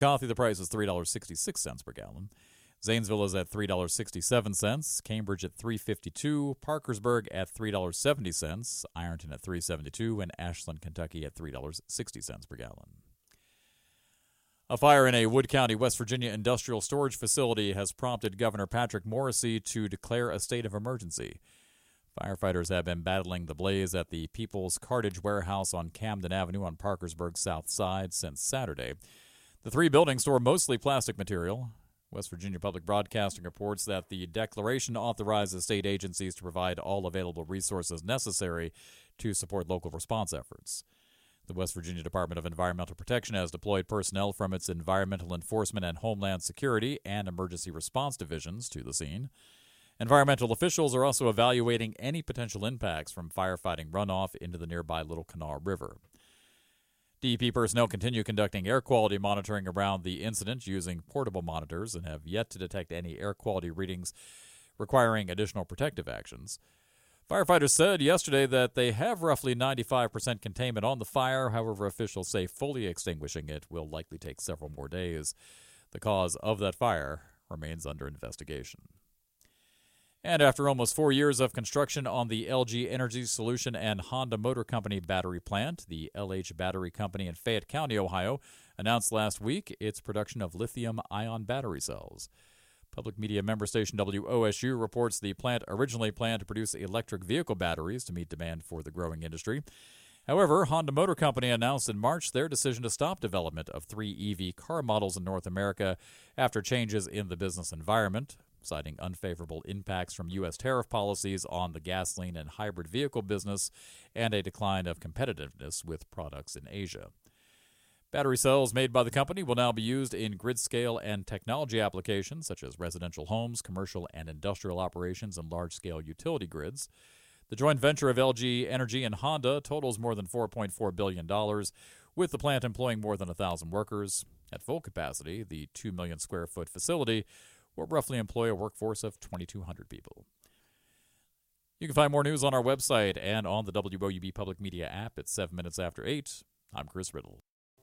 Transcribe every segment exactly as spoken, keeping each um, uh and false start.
Coffee, the price is three dollars and sixty-six cents per gallon. Zanesville is at three dollars and sixty-seven cents, Cambridge at three dollars and fifty-two cents, Parkersburg at three dollars and seventy cents, Ironton at three dollars and seventy-two cents, and Ashland, Kentucky at three dollars and sixty cents per gallon. A fire in a Wood County, West Virginia industrial storage facility has prompted Governor Patrick Morrisey to declare a state of emergency. Firefighters have been battling the blaze at the People's Cartage Warehouse on Camden Avenue on Parkersburg's south side since Saturday. The three buildings store mostly plastic material. West Virginia Public Broadcasting reports that the declaration authorizes state agencies to provide all available resources necessary to support local response efforts. The West Virginia Department of Environmental Protection has deployed personnel from its Environmental Enforcement and Homeland Security and Emergency Response divisions to the scene. Environmental officials are also evaluating any potential impacts from firefighting runoff into the nearby Little Kanawha River. D E P personnel continue conducting air quality monitoring around the incident using portable monitors and have yet to detect any air quality readings requiring additional protective actions. Firefighters said yesterday that they have roughly ninety-five percent containment on the fire. However, officials say fully extinguishing it will likely take several more days. The cause of that fire remains under investigation. And after almost four years of construction on the L G Energy Solution and Honda Motor Company battery plant, the L H Battery Company in Fayette County, Ohio, announced last week its production of lithium-ion battery cells. Public media member station W O S U reports the plant originally planned to produce electric vehicle batteries to meet demand for the growing industry. However, Honda Motor Company announced in March their decision to stop development of three E V car models in North America after changes in the business environment, citing unfavorable impacts from U S tariff policies on the gasoline and hybrid vehicle business and a decline of competitiveness with products in Asia. Battery cells made by the company will now be used in grid-scale and technology applications such as residential homes, commercial and industrial operations, and large-scale utility grids. The joint venture of L G Energy and Honda totals more than four point four billion dollars, with the plant employing more than one thousand workers. At full capacity, the two million square foot facility will roughly employ a workforce of twenty-two hundred people. You can find more news on our website and on the W O U B Public Media app at seven minutes after eight. I'm Chris Riddle.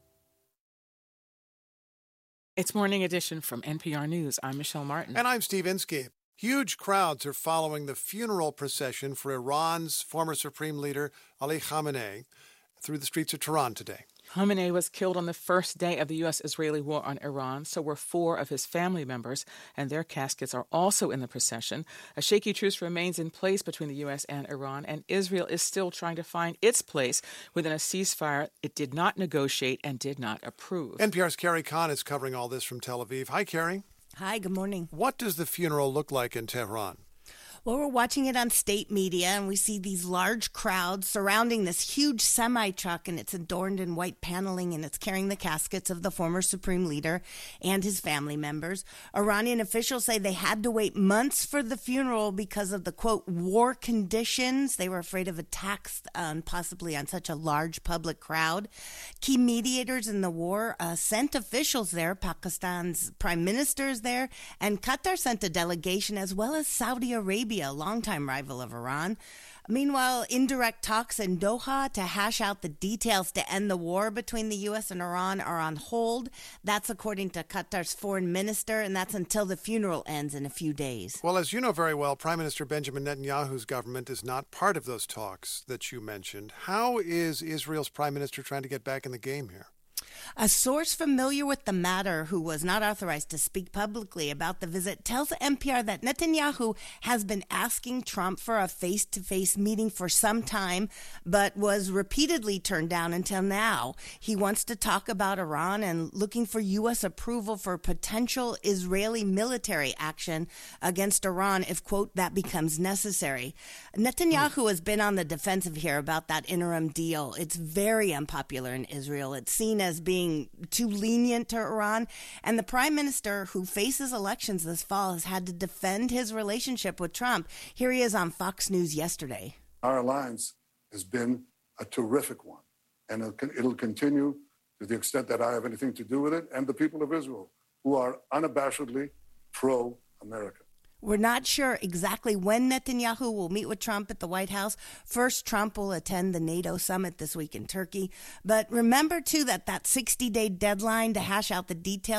It's Morning Edition from N P R News. I'm Michelle Martin. And I'm Steve Inskeep. Huge crowds are following the funeral procession for Iran's former supreme leader, Ali Khamenei, through the streets of Tehran today. Khamenei was killed on the first day of the U S Israeli war on Iran, so were four of his family members, and their caskets are also in the procession. A shaky truce remains in place between the U S and Iran, and Israel is still trying to find its place within a ceasefire it did not negotiate and did not approve. N P R's Carrie Kahn is covering all this from Tel Aviv. Hi, Carrie. Hi, good morning. What does the funeral look like in Tehran? Well, we're watching it on state media, and we see these large crowds surrounding this huge semi-truck, and it's adorned in white paneling, and it's carrying the caskets of the former supreme leader and his family members. Iranian officials say they had to wait months for the funeral because of the, quote, war conditions. They were afraid of attacks, um, possibly on such a large public crowd. Key mediators in the war uh, sent officials there. Pakistan's prime minister is there, and Qatar sent a delegation, as well as Saudi Arabia, a longtime rival of Iran. Meanwhile, indirect talks in Doha to hash out the details to end the war between the U S and Iran are on hold. That's according to Qatar's foreign minister, and that's until the funeral ends in a few days. Well, as you know very well, Prime Minister Benjamin Netanyahu's government is not part of those talks that you mentioned. How is Israel's prime minister trying to get back in the game here? A source familiar with the matter, who was not authorized to speak publicly about the visit, tells N P R that Netanyahu has been asking Trump for a face-to-face meeting for some time, but was repeatedly turned down until now. He wants to talk about Iran and looking for U S approval for potential Israeli military action against Iran if, quote, that becomes necessary. Netanyahu has been on the defensive here about that interim deal. It's very unpopular in Israel. It's seen as being too lenient to Iran. And the prime minister, who faces elections this fall, has had to defend his relationship with Trump. Here he is on Fox News yesterday. Our alliance has been a terrific one, and it'll continue to the extent that I have anything to do with it, and the people of Israel, who are unabashedly pro-America. We're not sure exactly when Netanyahu will meet with Trump at the White House. First, Trump will attend the NATO summit this week in Turkey. But remember, too, that that sixty-day deadline to hash out the details